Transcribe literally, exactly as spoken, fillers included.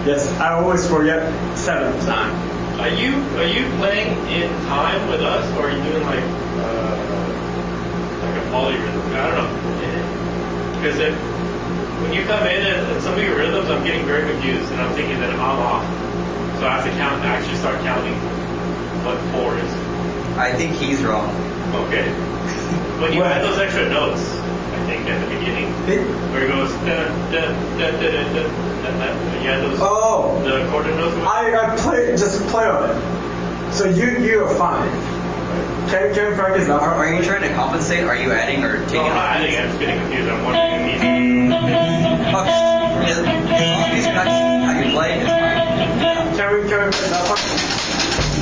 Yes, I always forget seven time. Are you are you playing in time with us, or are you doing like uh, like a polyrhythm? I don't know. Because if when you come in and, and some of your rhythms, I'm getting very confused, and I'm thinking that I'm off. So I have to count, actually start counting what four is. I think he's wrong. Okay. When you add those extra notes, I think at the beginning, where it goes da da da da da da da. You add those. Oh. The quarter notes. I, I play just play on it. So you you are fine. Can can you practice that? Are, are you trying to compensate? Are you adding or taking? No, I'm not adding. I'm just getting confused. I'm wondering if you. Oh, as long as that's how you play, it's fine. Can we can we play that